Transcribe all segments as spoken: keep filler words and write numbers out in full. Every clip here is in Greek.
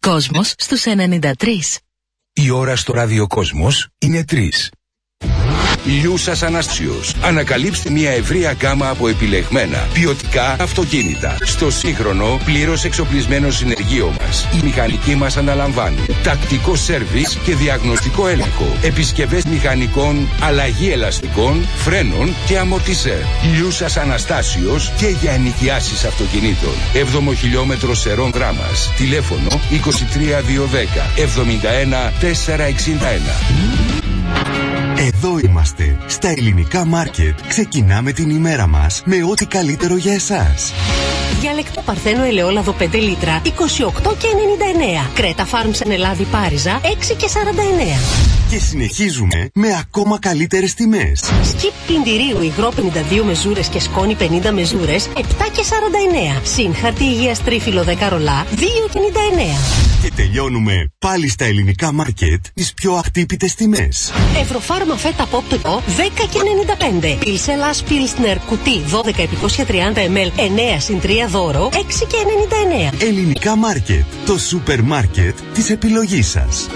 Κόσμος στους ενενήντα τρία. Η ώρα στο ραδιοκόσμος είναι τρεις. Λιούσας Αναστάσιος. Ανακαλύψτε μια ευρεία γκάμα από επιλεγμένα ποιοτικά αυτοκίνητα. Στο σύγχρονο, πλήρως εξοπλισμένο συνεργείο μας, οι μηχανικοί μας αναλαμβάνουν τακτικό σέρβις και διαγνωστικό έλεγχο. Επισκευές μηχανικών, αλλαγή ελαστικών, φρένων και αμορτισέρ. Λιούσας Αναστάσιος και για ενοικιάσεις αυτοκινήτων. έβδομο χιλιόμετρο Σερών Δράμας. Τηλέφωνο είκοσι τρία διακόσια δέκα εβδομήντα ένα τετρακόσια εξήντα ένα. Εδώ είμαστε, στα Ελληνικά Μάρκετ. Ξεκινάμε την ημέρα μας με ό,τι καλύτερο για εσάς. Διαλεκτό Παρθένο ελαιόλαδο πέντε λίτρα, είκοσι οκτώ και ενενήντα εννέα. Κρέτα Φάρμς εν Ελλάδη Πάριζα, έξι και σαράντα εννέα. Και συνεχίζουμε με ακόμα καλύτερες τιμές. Σκιπ πλυντηρίου υγρό πενήντα δύο μεζούρες και σκόνη πενήντα μεζούρες, επτά και σαράντα εννέα. Συν χαρτί υγείας τρίφυλλο δέκα ρολά, δύο και ενενήντα εννέα. Και τελειώνουμε πάλι στα Ελληνικά Μάρκετ τις πιο αχτύπητες τιμές. Ευρωφάρμα φέτα πόπτο δέκα και ενενήντα πέντε. Πιλσέλας Πιλσνερ κουτί δώδεκα επί εκατόν τριάντα μιλιλίτρα, εννέα συν τρία δώρο, έξι και ενενήντα εννέα. Ελληνικά Μάρκετ, το σούπερ μάρκετ της επιλογής σας.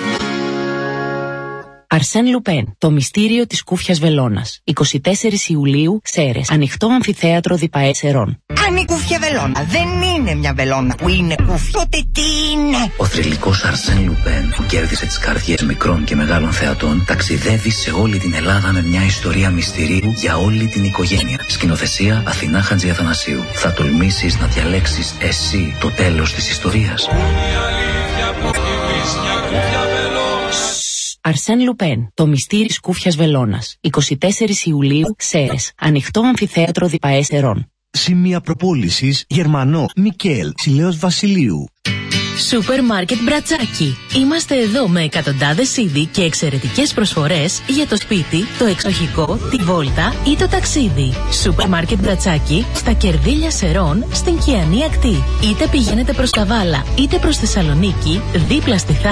Αρσέν Λουπέν, το μυστήριο της κούφιας βελόνας. εικοστή τέταρτη Ιουλίου, Σέρρες. Ανοιχτό αμφιθέατρο Διπαέ Σερών. Αν η κούφια βελόνα δεν είναι μια βελόνα που είναι κούφια, τότε τι είναι? Ο θρυλικός Αρσέν Λουπέν, που κέρδισε τις καρδιές μικρών και μεγάλων θεατών, ταξιδεύει σε όλη την Ελλάδα με μια ιστορία μυστηρίου για όλη την οικογένεια. Σκηνοθεσία Αθηνά Χατζιαθανασίου. Θα τολμήσεις να διαλέξεις εσύ το τέλος της ιστορίας? Αρσέν Λουπέν, το μυστήριο της κούφιας βελόνας. εικοστή τέταρτη Ιουλίου, Σέρρες. Ανοιχτό αμφιθέατρο Διπαέ Σερών. Σημεία προπόλησης Γερμανό Μικέλ Τσιλέος Βασιλείου. Σούπερ Μάρκετ Μπρατσάκι. Είμαστε εδώ με εκατοντάδες είδη και εξαιρετικές προσφορές για το σπίτι, το εξοχικό, τη βόλτα ή το ταξίδι. Σούπερ Μάρκετ Μπρατσάκι στα Κερδίλια Σερών στην Κιανή Ακτή. Είτε πηγαίνετε προς Καβάλα είτε προς Θεσσαλονίκη, δίπλα στη